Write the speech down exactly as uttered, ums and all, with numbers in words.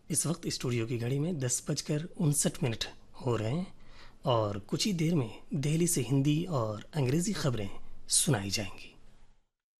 इस वक्त स्टूडियो की घड़ी में दस बजकर उनसठ मिनट हो रहे हैं और कुछ ही देर में दिल्ली से हिंदी और अंग्रेज़ी खबरें सुनाई जाएंगी।